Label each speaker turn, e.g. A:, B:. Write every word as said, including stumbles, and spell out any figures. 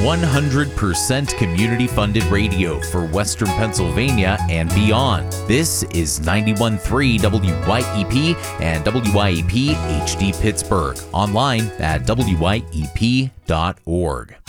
A: one hundred percent community-funded radio for Western Pennsylvania and beyond. This is ninety-one point three W Y E P and W Y E P H D Pittsburgh. Online at W Y E P dot org.